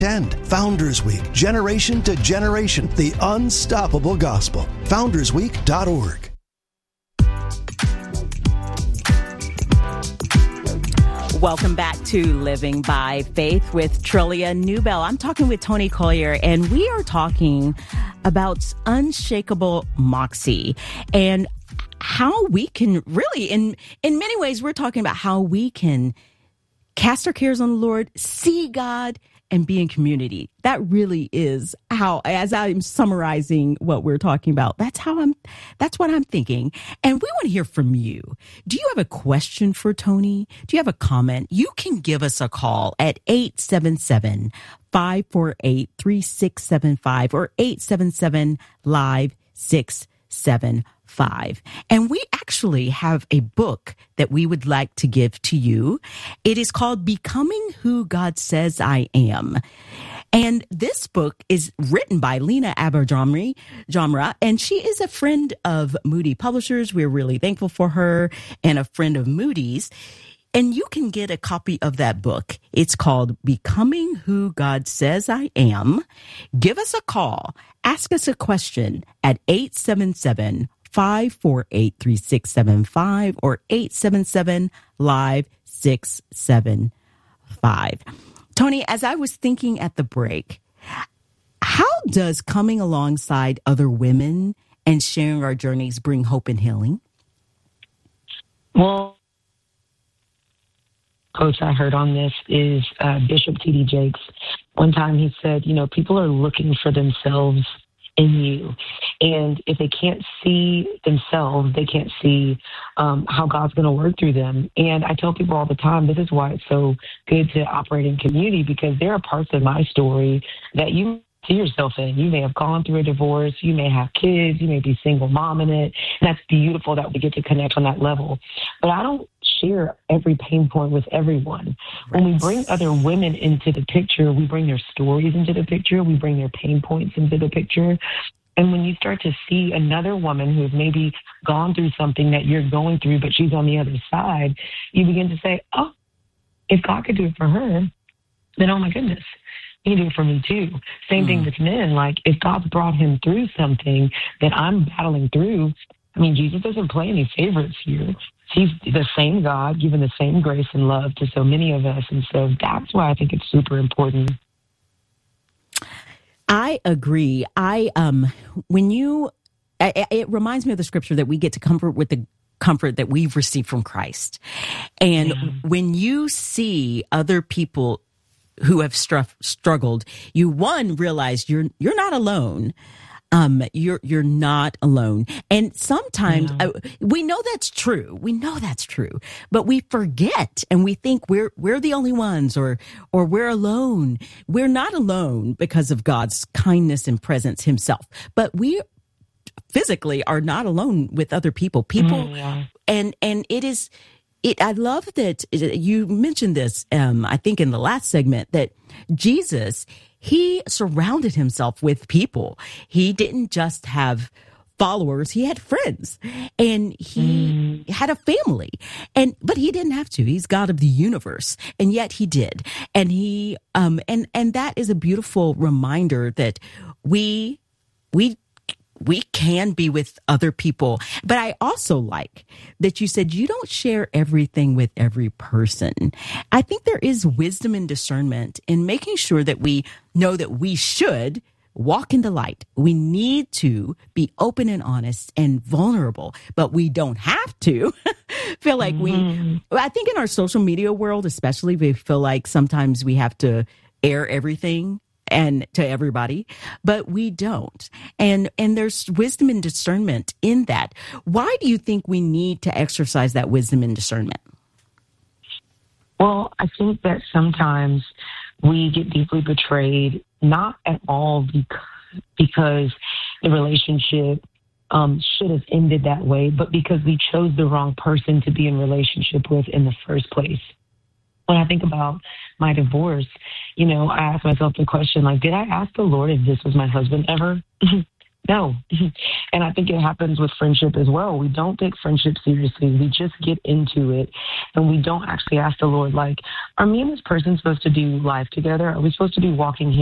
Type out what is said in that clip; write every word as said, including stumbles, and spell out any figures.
Attend Founders Week, Generation to Generation, the Unstoppable Gospel. founders week dot org. Welcome back to Living by Faith with Trillia Newbell. I'm talking with Tony Collier, and we are talking about unshakable moxie and how we can really, in in many ways, we're talking about how we can cast our cares on the Lord, see God, and be in community. That really is how, as I'm summarizing what we're talking about, that's how I'm, that's what I'm thinking. And we want to hear from you. Do you have a question for Tony? Do you have a comment? You can give us a call at eight seven seven, five four eight, three six seven five or eight seven seven, live six seven five. And we actually have a book that we would like to give to you. It is called Becoming Who God Says I Am. And this book is written by Lena Aberjamra, Jamra, and she is a friend of Moody Publishers. We're really thankful for her, and a friend of Moody's. And you can get a copy of that book. It's called Becoming Who God Says I Am. Give us a call. Ask us a question at eight seven seven, five four eight, three six seven five or eight seven seven, live six seven five. Tony, as I was thinking at the break, how does coming alongside other women and sharing our journeys bring hope and healing? Well, Coach, I heard on this is uh, Bishop T D Jakes. One time he said, you know, people are looking for themselves in you. And if they can't see themselves, they can't see um, how God's going to work through them. And I tell people all the time, this is why it's so good to operate in community, because there are parts of my story that you see yourself in. You may have gone through a divorce. You may have kids. You may be single mom in it. And that's beautiful that we get to connect on that level. But I don't share every pain point with everyone. When we bring other women into the picture, we bring their stories into the picture. We bring their pain points into the picture. And when you start to see another woman who's maybe gone through something that you're going through, but she's on the other side, you begin to say, oh, if God could do it for her, then oh my goodness, he can do it for me too. Same mm. thing with men. Like, if God's brought him through something that I'm battling through, I mean, Jesus doesn't play any favorites here. He's the same God, giving the same grace and love to so many of us. And so that's why I think it's super important. I agree. I, um, when you, it, it reminds me of the scripture that we get to comfort with the comfort that we've received from Christ. And yeah. when you see other people who have str- struggled, you, one, realize you're, you're not alone. Um, you're, you're not alone. And sometimes yeah. uh, we know that's true. We know that's true, but we forget and we think we're, we're the only ones, or, or we're alone. We're not alone because of God's kindness and presence himself, but we physically are not alone with other people, people. Mm, yeah. And, and it is, it, I love that you mentioned this, um, I think in the last segment, that Jesus, he surrounded himself with people. He didn't just have followers, he had friends, and he mm. had a family. And but he didn't have to. He's God of the universe, and yet he did. And he um and and that is a beautiful reminder that we we we can be with other people. But I also like that you said you don't share everything with every person. I think there is wisdom and discernment in making sure that we know that we should walk in the light. We need to be open and honest and vulnerable, but we don't have to feel like mm-hmm. we, I think in our social media world, especially, we feel like sometimes we have to air everything and to everybody, but we don't. And and there's wisdom and discernment in that. Why do you think we need to exercise that wisdom and discernment? Well, I think that sometimes we get deeply betrayed, not at all because, because the relationship um, should have ended that way, but because we chose the wrong person to be in relationship with in the first place. When I think about my divorce, you know, I ask myself the question, like, did I ask the Lord if this was my husband ever? No. And I think it happens with friendship as well. We don't take friendship seriously. We just get into it, and we don't actually ask the Lord, like, are me and this person supposed to do life together? Are we supposed to be walking